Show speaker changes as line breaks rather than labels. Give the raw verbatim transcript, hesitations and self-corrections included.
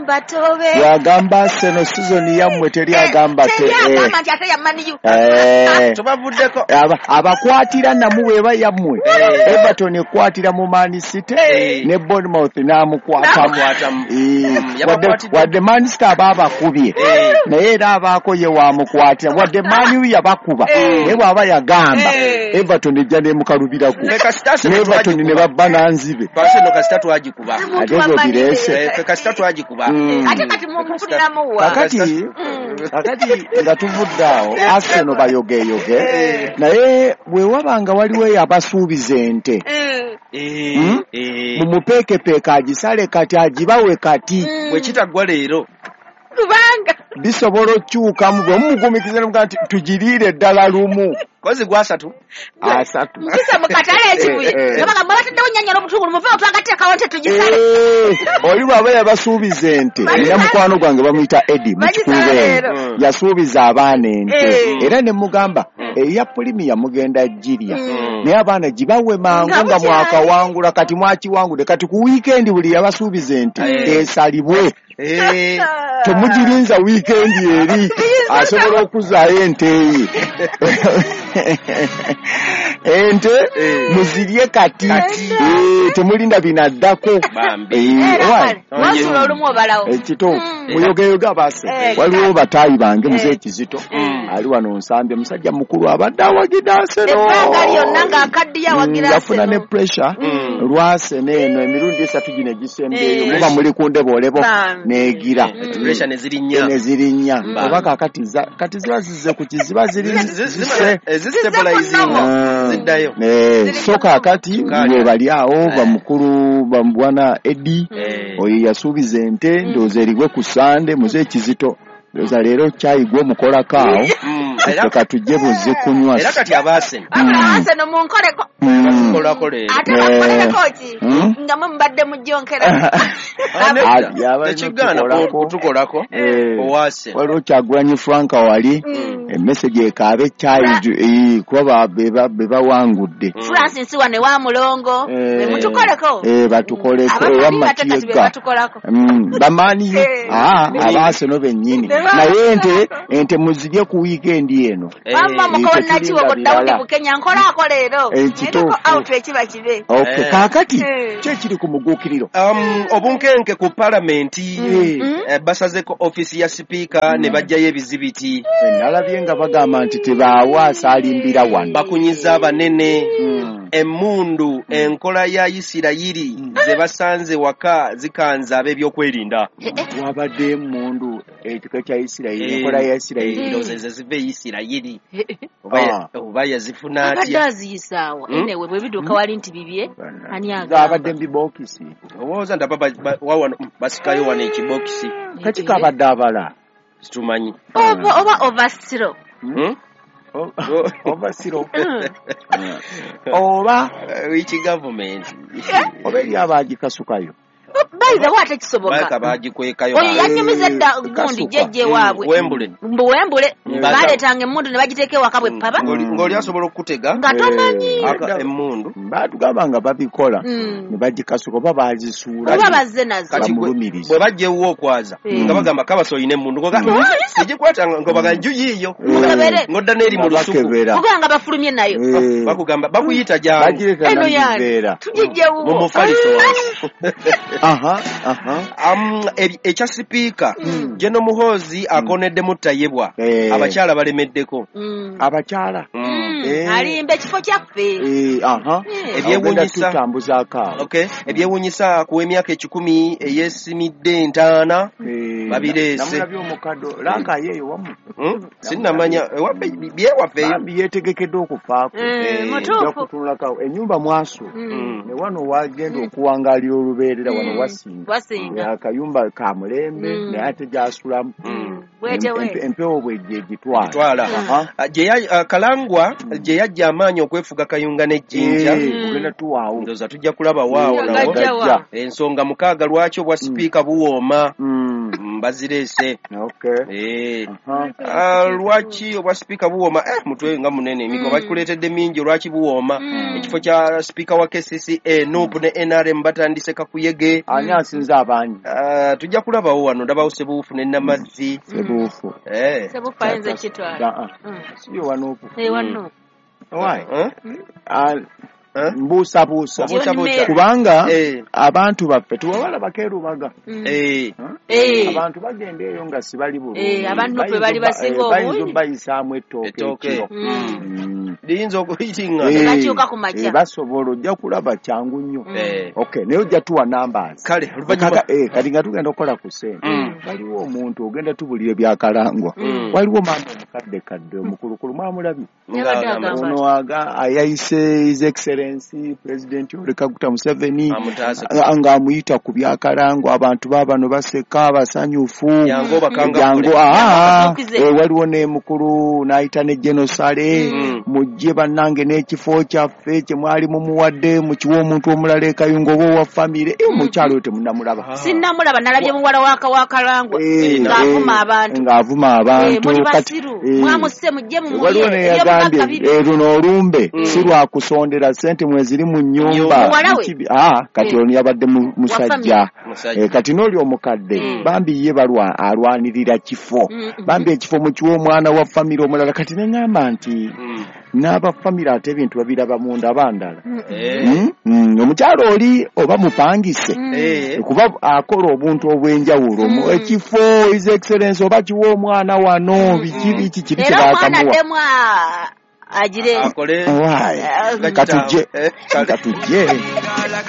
Batobe.
Yagamba seno season yammwe teri agamba te.
Agamba nti ate yamani yu.
Eh.
Tubavuddeko.
Abakwatira namu weba yammwe. Everton ekwatira mu Man City ne Bournemouth namukwata
kwatamu.
Wadde Man City ababa kubye. Naye era abaako ye wa mukwatira. Wadde Man U yabakuba. Ne bwaba yagamba Everton ejja ne mukalubira ku. Everton ne babba nanzibe.
Paseno kasita twagikuba.
Adezo direse.
Kasita twagikuba.
Ate kati mumupuliramu wa.
Kakati kakati nga tuvuddaawo Arsenal bayogeyoge. Naye bwe wabanga waliwo yabasuubiza ente. Mumupeekepeeka agisale kati agibawe kati.
Bwe kitagwa leero.
Kubanga
bisobola okyukamu bwe mumugumikiza n'omugaa nti tugiriire ddala lumu.
Kozi gwa asatu.
Asatu.
Kisa mukatale ekibuye. Nabaga mwabataddewo nnyanya n'obutungulu muve otwagatte akawonte tugisale.
Oli bw'aba yabasuubiza ente. Era mukwano gwange bamuyita Eddie mu Kikuube. Yasuubiza abaana ente. Era ne mugamba eya Premier mugenda girya. Naye abaana gibawe mangu nga mwakawangula kati mwakiwangudde kati ku weekend buli yabasuubiza ente esalibwe. Temugirinza weekend eri asobola okuzaayo ente ye. Ente muzirye kati temulinda binaddako.
Wasula olumu obalawo.
Ekito muyogeyoga base waliwo bataayi bange muze Kizito ali wano Nsambye musajja mukulu abadde awagidde Arsenal.
Ebbanga lyonna ng'akaddiya awagira Arsenal.
Yafuna ne pressure lwasene eno emirundi esatu gino egisembeeyo muba muli ku ndeboolebo neegira.
Pressure ne zirinnya.
Ne zirinnya. Oba kaakati kati ziba zizze ku kiziba ziri zisse.
Ziddayo.
So kaakati bwe bali awo bamukulu bambwana Eddie oyo yasuubiza ente ndowooza erigwe ku Sande muze Kizito. Ndowooza leero kyayigwa omukolako awo. Leka tujje buze kunywa.
Era kati abaase.
Abaase no munkoleko.
Mukolako leero.
Ate bakoleko ki? Nga mubadde mujjonkera.
Ekigana kutukolako. Owaase.
Waliwo Kyagulanyi Frank wali. Emessage ekaabe kyayi kuba be bawangudde.
Francis wane wa mulongo. Mutukoleko.
Eh batukoleko wamatiega. Bamani ah abaase no bennyini. Naye ente ente muzirye ku weekend eno.
Mama mukona kiwo ko Daudi Bukenya nkola akoleero.
Ekito
out ekiba kibe.
Okay kakati kye kiri ku mugukiriro.
Um obunkenke ku parliament basazeko office ya speaker ne bajjayo ebizibiti.
Nalabye nga bagamba nti tebaawaasa alimbira wano.
Bakunyiza abanene. Emundu enkola ya Isirayiri ze basanze waka zikanza ab'ebyokwerinda.
Wabadde emundu ekika kya Isirayiri enkola ya Isirayiri
ndozeze zive Isirayiri. Oba oba yazifuna ati.
Abadaziyisawa enewe bwe biduka wali nti bibye ani aga.
Abadde mbibokisi.
Owoza ndababa wawa basikayo wane ekibokisi.
Kati kabadde abala.
Situmanyi.
Oba oba overstro.
Hmm?
Overstro. Oba
which government?
Oba yabagikasukayo.
Baiza wate kisoboka.
Baka bagikwekayo.
Oyo yanyumiza dda gundi jeje waabwe.
Wembule.
Mbu wembule. Bale tange mundu ne bagiteke wakabwe papa.
Ngoli asobola okutega.
Ngatomanyi.
Aka emundu.
Batu gabanga babikola. Ne bagikasuka oba bazisuula.
Oba bazze nazo.
Kati bwe bajje wo okwaza. Nga bagamba kabaso ine mundu. Ngoga. Sijikwata ngo baganja yiyo. Ngodda neri mu lusuku.
Kuganga bafulumye nayo.
Bakugamba bakuyita jangu.
Eno yana. Tujije wo.
Mu mufaliso.
Aha, aha.
Um, echa speaker, mm. Jeno Muhozi akonedde mutayebwa.
Eh.
Abakyala balemeddeko.
Mm.
Abakyala.
Mm. Eh. Alimbe kifo kyaffe.
Eh, aha.
Eh.
Ebyewunyisa
tutambuza aka.
Okay. Ebyewunyisa ku emyaka ekikumi eyesimidde ntaana.
Eh.
Babirese.
Namuna byomukado. Laka yeyo wamu.
Hmm? Sinnamanya wabbe byewaffe.
Bambi yetegekedde okufaako.
Eh, mutuufu.
Kutulaka enyumba mwaso.
Mm.
Ne wano wagenda okuwangalira olubeerera wano wasinga.
Wasinga.
Akayumba ka mulembe
mm.
naye ate gyasulamu.
Mm. Wete we.
Empewo bwe gye gitwala.
Twala. Je ya Kalangwa je yajja amaanyi okwefuga Kayunga n'ejjinja.
Kugenda tuwaawo.
Ndoza tujja kulaba waawo nawo.
Ensonga
mukaaga lwaki obwa speaker buwooma. mbazirese.
Okay.
Eh. Ah lwachi obwa speaker buwoma eh mutwe nga munene miko mm. bakuletedde mingi lwachi buwoma mm. ekifo kya speaker wa K C C A Nopu ne N R M batandise kakuyege
ani asinza abanyi
ah tujja kulabawo wano ndaba Sebuufu ne Namazzi
Sebuufu
eh Sebuufu ayenze kitwala
siyo wanopu
eh wano
why
eh
ah mbusa busa
busa
kubanga eh. abantu baffe tuwala bakerubaga
mm. eh
eh
abantu bagende eyo nga sibali bulu
eh abantu pe bali basingo
bayinzo bayisamu etoke
liyinza okuyitinga
bakyuka ku macha
basobola ojja kulaba kyangu nnyo okay naye ojja tuwa numbers
kale
oluvanyuma eh kati nga tugenda okukola ku sente waliwo omuntu ogenda tubulire byakalangwa waliwo maama mukadde kadde omukulukulu mwamulabi ono aga ayayise his excellency president Yoweri Kaguta Museveni nga amuyita ku byakalangwa abantu babano baseka basanyufu yango ah waliwo ne mukulu naayita ne genocide mujje bannange n'ekifo kyaffe kye mwali mumuwadde mu kiwa omuntu omulala ekayungo bo wa family e mukyalo yote munnamulaba
sinnamulaba nalabye muwala waka wakalangwa ng'avuma abantu
ng'avuma abantu
kati mwamuse mujje mu
waliwo ne yagambye luno olumbe si lwa kusondera sente mweziri mu nnyumba ah kati ono yabadde musajja kati n'oli omukadde bambi ye balwa alwanirira kifo bambi ekifo mu kiwa omwana wa family omulala kati neŋŋamba nti n'aba family ate ebintu babiraba munda bandala omukyalo oli oba mupangise kuba akola obuntu obw'enjawulo ekifo his excellence oba kiwa omwana wano biki biki kiri kyebakamuwa
ajire
akole
katujje katujje